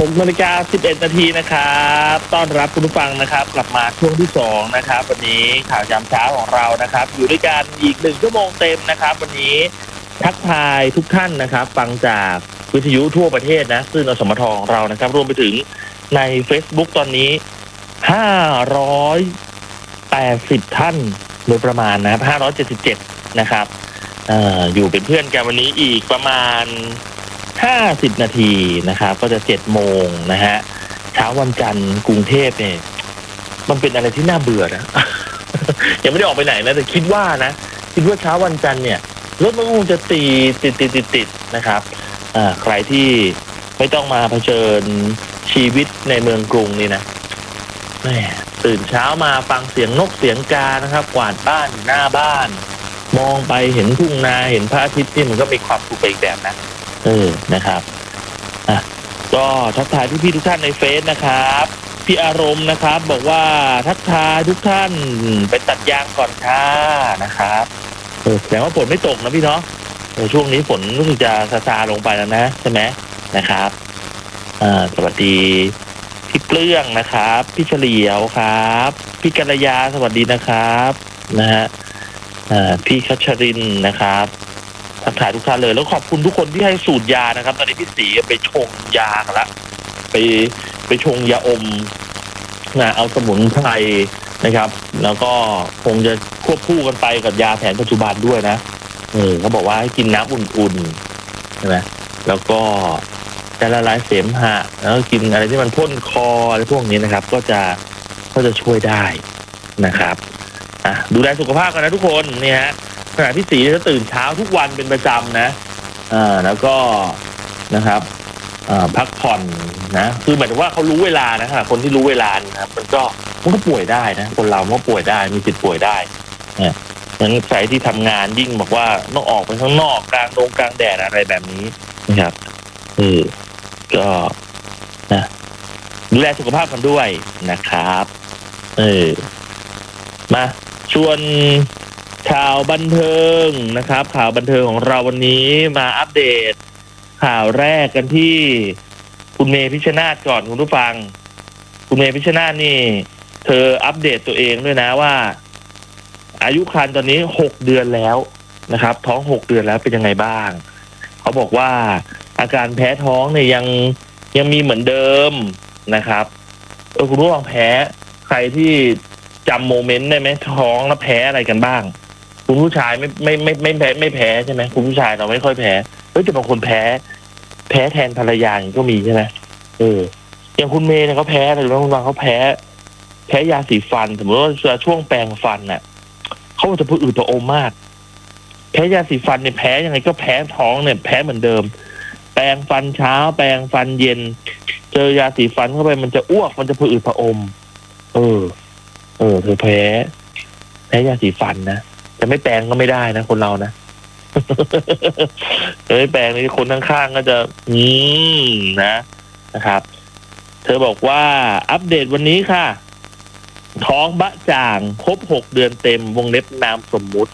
6:11 นาทีนะครับต้อนรับคุณผู้ฟังนะครับกลับมาช่วงที่2นะครับวันนี้ข่าวยามเช้าของเรานะครับอยู่ด้วยกันอีก1ชั่วโมงเต็มนะครับวันนี้ทักทายทุกท่านนะครับฟังจากวิทยุทั่วประเทศนะซึ่งอสมทของเรานะครับรวมไปถึงใน Facebook ตอนนี้580ท่านโดยประมาณนะครับ577นะครับอยู่เป็นเพื่อนกันวันนี้อีกประมาณ50นาทีนะครับก็จะ7โมงนะฮะเช้าวันจันทร์กรุงเทพเนี่ยมันเป็นอะไรที่น่าเบื่อนะ ยังไม่ได้ออกไปไหนนะแต่คิดว่าเช้าวันจันทร์เนี่ยรถมันคงจะติดนะครับใครที่ไม่ต้องมาเผชิญชีวิตในเมืองกรุงนี่นะแม่ตื่นเช้ามาฟังเสียงนกเสียงกานะครับกวาดบ้านหน้าบ้านมองไปเห็นทุ่งนาเห็นพระอาทิตย์นี่มันก็มีความสุขไปอีกแบบนะนะครับก็ทักทายพี่ทุกท่านในเฟซนะครับพี่อารมณ์นะครับบอกว่าทักทายทุกท่านไปตัดยางก่อนค่ะนะครับแสดงว่าฝนไม่ตกนะพี่เนาะช่วงนี้ฝนรู้สึกจะซาลงไปแล้วนะใช่ไหมนะครับสวัสดีพี่เปลื้องนะครับพี่เฉลียวครับพี่กัลยาสวัสดีนะครับนะฮะพี่คัชรินนะครับทักทายทุกท่านเลยแล้วขอบคุณทุกคนที่ให้สูตรยานะครับตอนนี้พี่ศรีไปชงยากันละไปชงยาอมเอาสมุนไพรนะครับแล้วก็คงจะควบคู่กันไปกับยาแผนปัจจุบันด้วยนะเขาบอกว่าให้กินน้ำอุ่นๆใช่ไหมแล้วก็จะละลายเสมหะแล้วกินอะไรที่มันพ่นคออะไรพวกนี้นะครับก็จะช่วยได้นะครับดูแลสุขภาพกันนะทุกคนนี่ฮะขณะที่สีจะตื่นเช้าทุกวันเป็นประจำนะแล้วก็นะครับพักผ่อนนะคือหมายถึงว่าเขารู้เวลานะครับคนที่รู้เวลานะครับมันก็ป่วยได้นะคนเราก็ป่วยได้มีสิทธิ์ป่วยได้งั้นใครที่ทำงานยิ่งบอกว่าต้องออกไปข้างนอกกลางแดดอะไรแบบนี้นะครับก็นะดูแลสุขภาพกันด้วยนะครับมาชวนข่าวบันเทิงนะครับข่าวบันเทิงของเราวันนี้มาอัปเดตข่าวแรกกันที่คุณเมย์พิชชนาธิ์ก่อนคุณผู้ฟังคุณเมย์พิชชนาธิ์นี่เธออัปเดตตัวเองด้วยนะว่าอายุครรภ์ตอนนี้6เดือนแล้วนะครับท้อง6เดือนแล้วเป็นยังไงบ้างเขาบอกว่าอาการแพ้ท้องเนี่ยยังมีเหมือนเดิมนะครับคุณผู้ฟังแพ้ใครที่จำโมเมนต์ได้ไหมท้องแล้วแพ้อะไรกันบ้างคุณผู้ชายไม่แพ้ใช่ไหมคุณผู้ชายเราไม่ค่อยแพ้แต่บางคนแพ้แทนภรรยาอย่างนี้ก็มีใช่ไหมอย่างคุณเมย์เนี่ยเขาแพ้อะไรบางเขาแพ้ยาสีฟันสมมติว่าช่วงแปรงฟันน่ะเขาจะผะอมมากแพ้ยาสีฟันเนี่ยแพ้ยังไงก็แพ้ท้องเนี่ยแพ้เหมือนเดิมแปรงฟันเช้าแปรงฟันเย็นเจอยาสีฟันเข้าไปมันจะอ้วกมันจะผะอมเธอแพ้ยาสีฟันนะจะไม่แปรงก็ไม่ได้นะคนเรานะไม่แปรงนี่คนข้างๆก็จะนะครับเธอบอกว่าอัปเดตวันนี้ค่ะท้องบะจ่างครบ6เดือนเต็มวงเล็บนามสมมุติ